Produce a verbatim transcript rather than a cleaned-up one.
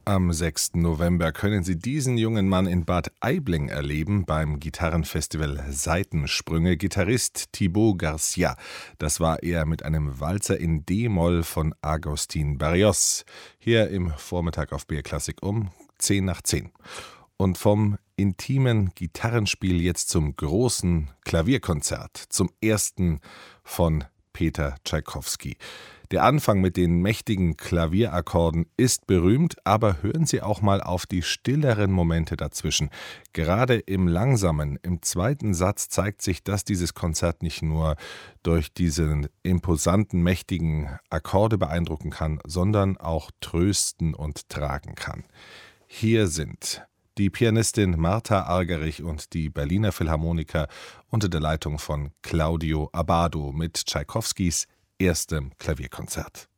Am sechsten November können Sie diesen jungen Mann in Bad Aibling erleben beim Gitarrenfestival Seitensprünge. Gitarrist Thibaut Garcia. Das war er mit einem Walzer in D-Moll von Agustín Barrios. Hier im Vormittag auf B R Klassik um zehn nach zehn. Und vom intimen Gitarrenspiel jetzt zum großen Klavierkonzert, zum ersten von Peter Tschaikowski. Der Anfang mit den mächtigen Klavierakkorden ist berühmt, aber hören Sie auch mal auf die stilleren Momente dazwischen. Gerade im langsamen, im zweiten Satz zeigt sich, dass dieses Konzert nicht nur durch diese imposanten, mächtigen Akkorde beeindrucken kann, sondern auch trösten und tragen kann. Hier sind die Pianistin Martha Argerich und die Berliner Philharmoniker unter der Leitung von Claudio Abbado mit Tschaikowskis erstem Klavierkonzert.